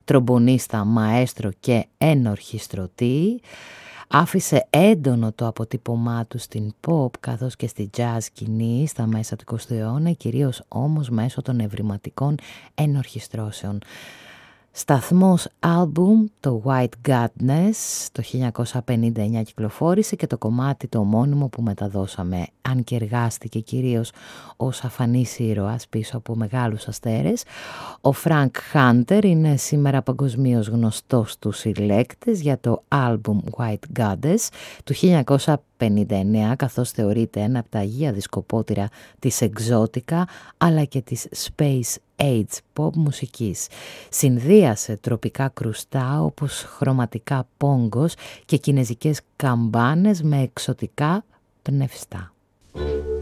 τρομπονίστα, μαέστρο και ενορχιστρωτή. Άφησε έντονο το αποτύπωμά του στην pop καθώς και στη jazz σκηνή στα μέσα του 20ου αιώνα, κυρίως όμως μέσω των ευρηματικών ενορχιστρώσεων. Σταθμός άλμπουμ, το White Goddess, το 1959 κυκλοφόρησε και το κομμάτι το ομώνυμο που μεταδώσαμε, αν και εργάστηκε κυρίως ως αφανής ήρωας πίσω από μεγάλους αστέρες. Ο Frank Hunter είναι σήμερα παγκοσμίως γνωστός στους συλλέκτες για το άλμπουμ White Goddess του 1959, καθώς θεωρείται ένα από τα αγία δισκοπότηρα της εξώτικα αλλά και της space age pop μουσικής. Συνδύασε τροπικά κρουστά όπως χρωματικά πόγκος και κινεζικές καμπάνες με εξωτικά πνευστά.